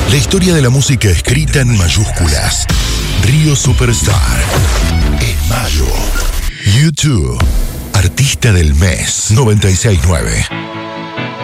La historia de la música escrita en mayúsculas. Río Superstar. En mayo. YouTube. Artista del mes 969.